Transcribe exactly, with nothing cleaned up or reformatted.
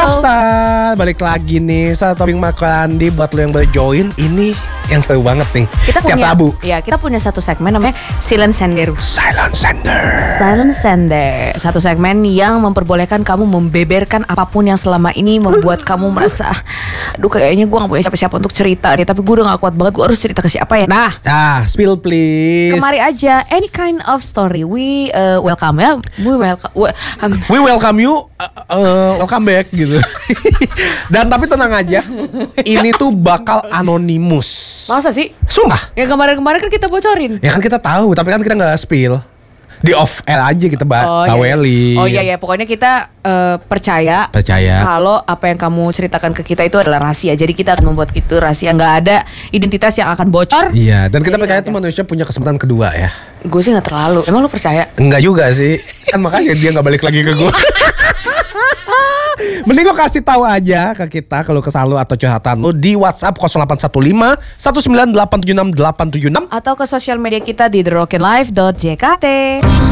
Rockstar, balik lagi nih sama Tobing Makrandi. Buat lo yang baru join, ini yang seru banget nih. Kita Setiap punya, Rabu. Ya, kita punya satu segmen namanya Silent Sender. Silent Sender. Silent Sender. Satu segmen yang memperbolehkan kamu membeberkan apapun yang selama ini membuat kamu merasa, aduh kayaknya gue gak punya siapa-siapa untuk cerita nih, tapi gue udah gak kuat banget, gue harus cerita ke siapa ya. Nah, Ah, spill please. kemari aja, any kind of story. We uh, welcome ya. We welcome. We, um, We welcome you, uh, uh, welcome back gitu. Dan tapi tenang aja, ini tuh bakal anonimus. masa sih? Sumpah. Yang kemarin-kemarin kan kita bocorin. Ya kan kita tahu, tapi kan kita nggak spill. Di off air aja kita ba- Oh, iya, bawelin. Oh iya ya, pokoknya kita uh, percaya Percaya. kalau apa yang kamu ceritakan ke kita itu adalah rahasia. Jadi kita akan membuat itu rahasia, nggak ada identitas yang akan bocor. Iya, dan kita Jadi percaya nggak tuh manusia punya kesempatan kedua ya. Gue sih nggak terlalu. Emang lu percaya? Enggak juga sih. Kan makanya dia nggak balik lagi ke gue. Mending lo kasih tahu aja ke kita kalau kesal lo atau curhatan lo di WhatsApp nol delapan satu lima satu sembilan delapan tujuh enam delapan tujuh enam Atau ke sosial media kita di the rockin life dot j k t.